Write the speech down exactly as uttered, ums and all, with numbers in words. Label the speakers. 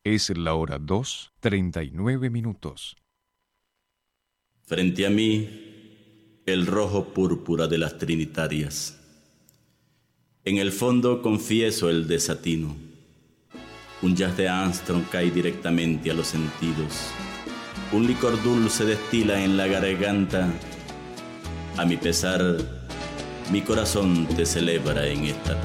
Speaker 1: Es la hora dos, treinta y nueve minutos.
Speaker 2: Frente a mí, el rojo púrpura de las trinitarias. En el fondo confieso el desatino. Un jazz de Armstrong cae directamente a los sentidos. Un licor dulce destila en la garganta. A mi pesar, mi corazón te celebra en esta tarde.